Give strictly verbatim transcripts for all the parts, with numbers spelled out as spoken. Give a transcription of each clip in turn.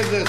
Κασιρτάριδες.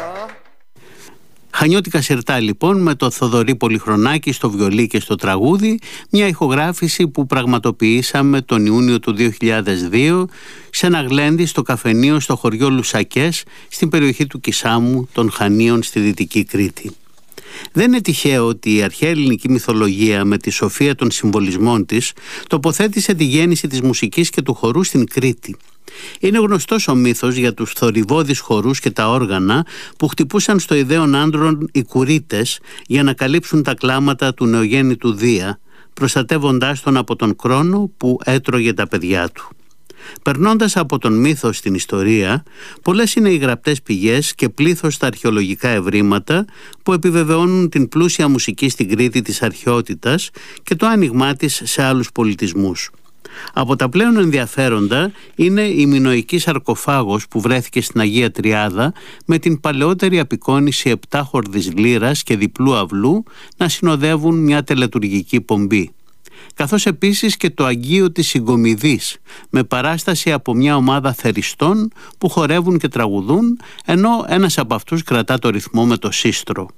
Χανιώτικα σιρτά λοιπόν, με το Θοδωρή Πολυχρονάκη στο βιολί και στο τραγούδι, μια ηχογράφηση που πραγματοποιήσαμε τον Ιούνιο του δύο χιλιάδες δύο σε ένα γλέντι στο καφενείο στο χωριό Λουσακές, στην περιοχή του Κισάμου των Χανίων στη Δυτική Κρήτη. Δεν είναι τυχαίο ότι η αρχαία ελληνική μυθολογία, με τη σοφία των συμβολισμών της, τοποθέτησε τη γέννηση της μουσικής και του χορού στην Κρήτη. Είναι γνωστός ο μύθος για τους θορυβώδεις χορούς και τα όργανα που χτυπούσαν στο ιδέον άντρων οι κουρίτες για να καλύψουν τα κλάματα του νεογέννητου Δία, προστατεύοντάς τον από τον κρόνο που έτρωγε τα παιδιά του. Περνώντας από τον μύθο στην ιστορία, πολλές είναι οι γραπτές πηγές και πλήθος τα αρχαιολογικά ευρήματα που επιβεβαιώνουν την πλούσια μουσική στην Κρήτη της αρχαιότητας και το άνοιγμά της σε άλλους πολιτισμούς. Από τα πλέον ενδιαφέροντα είναι η μινωική σαρκοφάγος που βρέθηκε στην Αγία Τριάδα, με την παλαιότερη απεικόνιση επτάχορδης λύρας και διπλού αυλού να συνοδεύουν μια τελετουργική πομπή. Καθώς επίσης και το Αγγείο της Συγκομιδής, με παράσταση από μια ομάδα θεριστών που χορεύουν και τραγουδούν, ενώ ένας από αυτούς κρατά το ρυθμό με το σύστρο.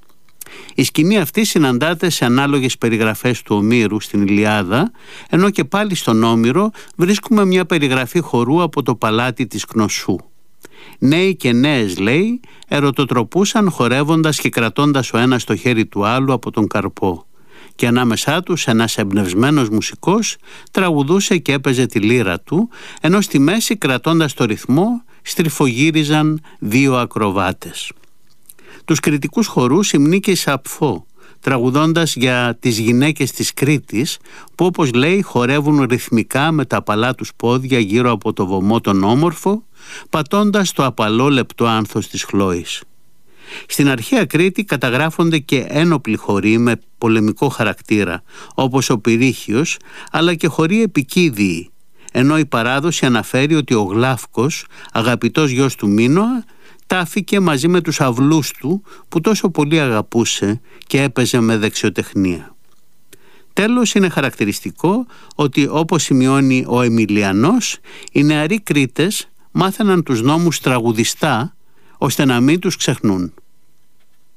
Η σκηνή αυτή συναντάται σε ανάλογες περιγραφές του Ομήρου στην Ιλιάδα, ενώ και πάλι στον Όμηρο βρίσκουμε μια περιγραφή χορού από το παλάτι της Κνωσού. Νέοι και νέες, λέει, ερωτοτροπούσαν χορεύοντας και κρατώντας ο ένας το χέρι του άλλου από τον καρπό, και ανάμεσά τους ένας εμπνευσμένος μουσικός τραγουδούσε και έπαιζε τη λύρα του, ενώ στη μέση, κρατώντας το ρυθμό, στριφογύριζαν δύο ακροβάτες. Τους κριτικούς χορούς υμνεί και η Σαπφό, τραγουδώντας για τις γυναίκες της Κρήτης που, όπως λέει, χορεύουν ρυθμικά με τα απαλά τους πόδια γύρω από το βωμό τον όμορφο, πατώντας το απαλό λεπτό άνθος της Χλόης. Στην αρχαία Κρήτη καταγράφονται και ένοπλοι χοροί με πολεμικό χαρακτήρα, όπως ο Πυρίχιος, αλλά και χοροί επικίδιοι, ενώ η παράδοση αναφέρει ότι ο Γλάφκος, αγαπητός γιος του Μίνωα, τάφηκε μαζί με τους αυλούς του που τόσο πολύ αγαπούσε και έπαιζε με δεξιοτεχνία. Τέλος, είναι χαρακτηριστικό ότι, όπως σημειώνει ο Εμιλιανός, οι νεαροί Κρήτες μάθαιναν τους νόμους τραγουδιστά ώστε να μην τους ξεχνούν.